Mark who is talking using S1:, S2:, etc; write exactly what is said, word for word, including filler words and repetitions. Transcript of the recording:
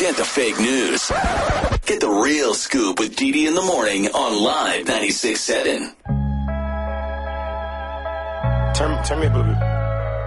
S1: Forget the fake news. Get the real scoop with Dee Dee in the morning on Live ninety-six point seven.
S2: Turn, turn me a booby.